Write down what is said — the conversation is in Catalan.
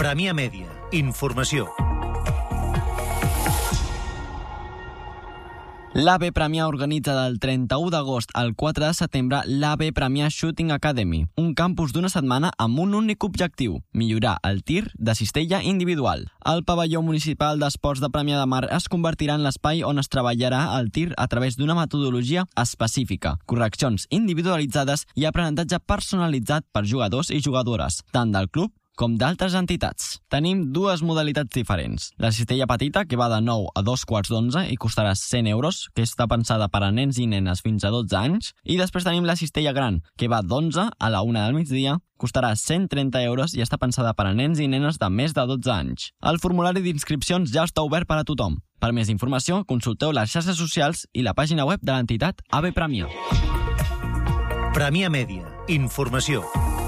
Premià Mèdia. Informació. L'AVE Premià organitza del 31 d'agost al 4 de setembre l'AVE Premià Shooting Academy, un campus d'una setmana amb un únic objectiu, millorar el tir de cistella individual. El pavelló municipal d'esports de Premià de Mar es convertirà en l'espai on es treballarà el tir a través d'una metodologia específica, correccions individualitzades i aprenentatge personalitzat per jugadors i jugadores, tant del club com d'altres entitats. Tenim dues modalitats diferents. La cistella petita, que va de 9 a 2:15 i costarà 100 euros, que està pensada per a nens i nenes fins a 12 anys. I després tenim la cistella gran, que va d'11 a la 1 del migdia, costarà 130 euros i està pensada per a nens i nenes de més de 12 anys. El formulari d'inscripcions ja està obert per a tothom. Per més informació, consulteu les xarxes socials i la pàgina web de l'entitat AVE Premià. Premià Mèdia. Informació.